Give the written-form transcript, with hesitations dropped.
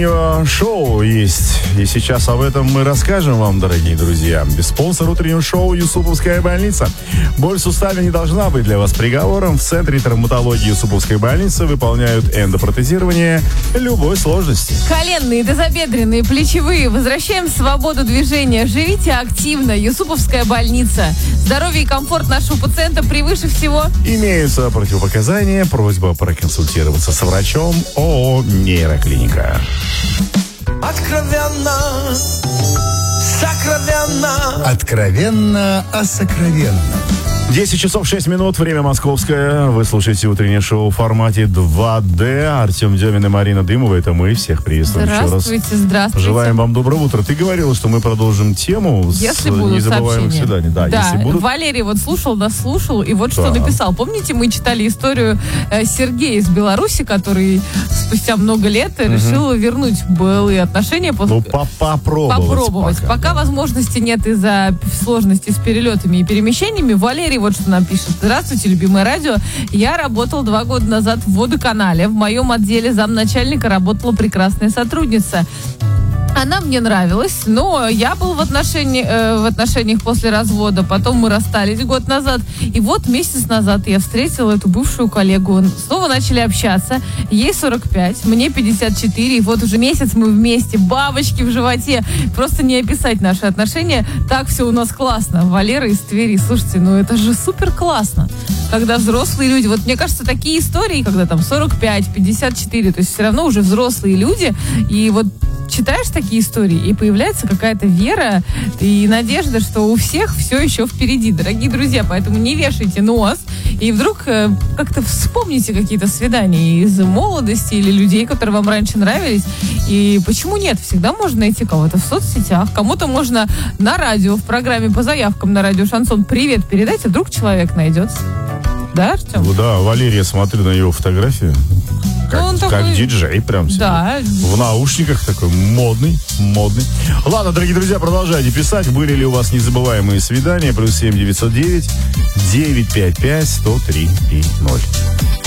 Шоу есть, и сейчас об этом мы расскажем вам, дорогие друзья. Спонсор утреннего шоу — Юсуповская больница. Боль в суставе не должна быть для вас приговором. В Центре травматологии Юсуповской больницы выполняют эндопротезирование любой сложности. Коленные, тазобедренные, плечевые. Возвращаем свободу движения. Живите активно. Юсуповская больница. Здоровье и комфорт нашего пациента превыше всего. Имеются противопоказания. Просьба проконсультироваться с врачом. ООО «Нейроклиника». Откровенно, сокровенно. Откровенно о сокровенном. 10 часов 6 минут, время московское. Вы слушаете утреннее шоу в формате 2D. Артем Демин и Марина Дымова. Это мы. Всех приветствуем еще раз. Здравствуйте. Желаем вам доброго утра. Ты говорила, что мы продолжим тему с незабываемых свиданий. Да, если будут. Валерий вот слушал, нас слушал, и вот что написал. Помните, мы читали историю Сергея из Беларуси, который спустя много лет решил вернуть былые отношения. Попробовать. Пока возможности нет из-за сложностей с перелетами и перемещениями. Валерий вот что нам пишет. Здравствуйте, любимое радио. Я работал 2 года назад в водоканале. В моем отделе замначальника работала прекрасная сотрудница. Она мне нравилась, но я был в отношениях после развода. Потом мы расстались год назад. И вот месяц назад я встретила эту бывшую коллегу. Снова начали общаться. Ей 45, мне 54. И вот уже месяц мы вместе. Бабочки в животе. Просто не описать наши отношения. Так все у нас классно. Валера из Твери. Слушайте, ну это же супер классно. Когда взрослые люди, вот мне кажется, такие истории, когда там 45, 54, то есть все равно уже взрослые люди. И вот читаешь такие истории, и появляется какая-то вера и надежда, что у всех все еще впереди, дорогие друзья. Поэтому не вешайте нос, и вдруг как-то вспомните какие-то свидания из молодости или людей, которые вам раньше нравились. И почему нет? Всегда можно найти кого-то в соцсетях, кому-то можно на радио, в программе по заявкам на радио «Шансон» привет передать, а вдруг человек найдется. Да, Артем? Да, Валерия, смотрю на его фотографию. Как диджей прям себе. Да. В наушниках такой модный. Ладно, дорогие друзья, продолжайте писать. Были ли у вас незабываемые свидания? +7 909 955 103 и 0.